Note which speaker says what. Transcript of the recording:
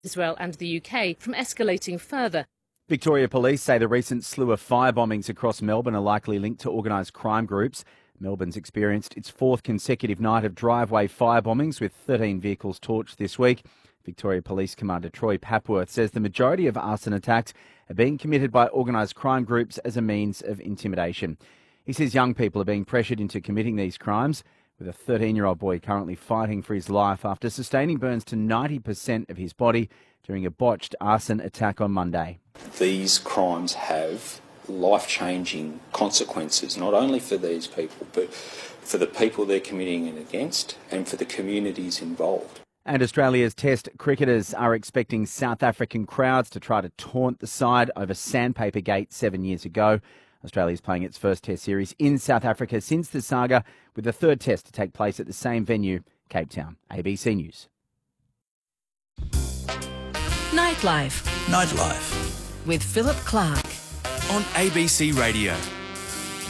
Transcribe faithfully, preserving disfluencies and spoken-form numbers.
Speaker 1: Israel and the U K from escalating further.
Speaker 2: Victoria Police say the recent slew of fire bombings across Melbourne are likely linked to organised crime groups. Melbourne's experienced its fourth consecutive night of driveway fire bombings, with thirteen vehicles torched this week. Victoria Police Commander Troy Papworth says the majority of arson attacks are being committed by organised crime groups as a means of intimidation. He says young people are being pressured into committing these crimes, with a thirteen-year-old boy currently fighting for his life after sustaining burns to ninety percent of his body during a botched arson attack on Monday.
Speaker 3: These crimes have life-changing consequences, not only for these people, but for the people they're committing it against and for the communities involved.
Speaker 2: And Australia's Test cricketers are expecting South African crowds to try to taunt the side over Sandpaper Gate seven years ago. Australia's playing its first Test series in South Africa since the saga, with the third Test to take place at the same venue, Cape Town. A B C News.
Speaker 4: Nightlife.
Speaker 5: Nightlife.
Speaker 4: With Philip Clark.
Speaker 5: On A B C Radio.